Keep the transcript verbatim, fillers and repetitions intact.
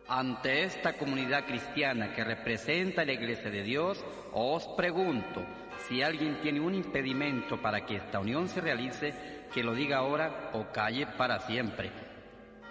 Ante esta comunidad cristiana que representa la Iglesia de Dios, os pregunto, si alguien tiene un impedimento para que esta unión se realice, que lo diga ahora o calle para siempre.